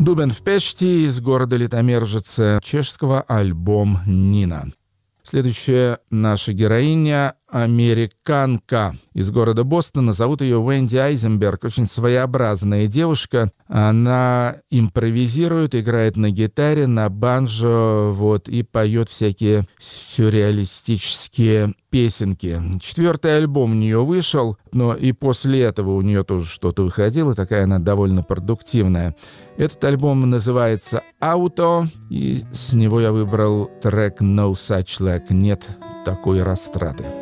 Дубен в Пешти из города Литомержице, чешского альбом «Нина». Следующая наша героиня — американка из города Бостона. Зовут ее Уэнди Айзенберг. Очень своеобразная девушка. Она импровизирует, играет на гитаре, на банджо, и поет всякие сюрреалистические песенки. 4-й альбом у нее вышел, но и после этого у нее тоже что-то выходило. Такая она довольно продуктивная. Этот альбом называется «Auto», и с него я выбрал трек «No Such Luck», «Нет такой растраты».